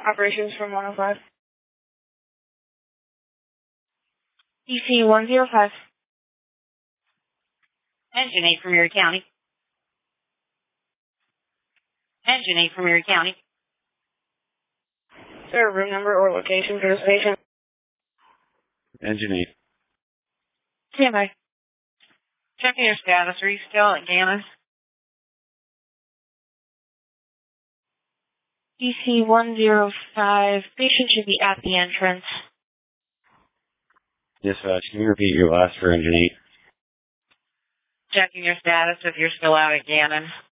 Operations from 105. DC 105. Engine 8 from Erie County. Engine 8 from Erie County. Is there a room number or location for this patient? Engine 8. Stand by. Checking your status. Are you still at Gannon? DC 105. Patient should be at the entrance. Dispatch, can you repeat your last for Engine 8? Checking your status if you're still out at Gannon.